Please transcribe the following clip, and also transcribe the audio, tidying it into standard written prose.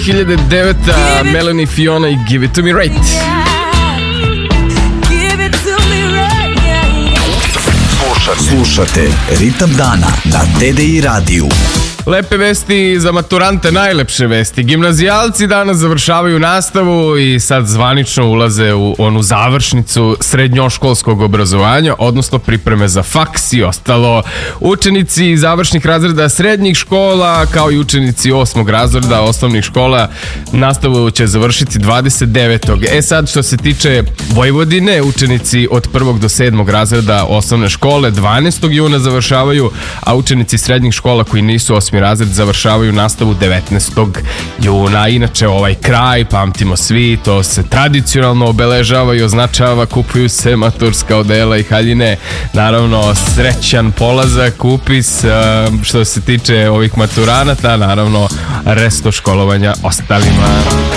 2009. Melanie Fiona i Give It To Me Right. Slušate Ritam dana na TDI radiju. Lepe vesti za maturante, najlepše vesti. Gimnazijalci danas završavaju nastavu i sad zvanično ulaze u onu završnicu srednjoškolskog obrazovanja, odnosno pripreme za faks i ostalo. Učenici završnih razreda srednjih škola, kao i učenici 8. razreda osnovnih škola, nastavu će završiti 29. Sad što se tiče Vojvodine, učenici od 1. do 7. razreda osnovne škole 12. juna završavaju, a učenici srednjih škola koji nisu 8. razred završavaju nastavu 19. juna. Inače, ovaj kraj, pamtimo svi, to se tradicionalno obeležava i označava, kupuju se maturska odela i haljine. Naravno, srećan polazak, upis, što se tiče ovih maturanata, naravno, resto školovanja ostalima.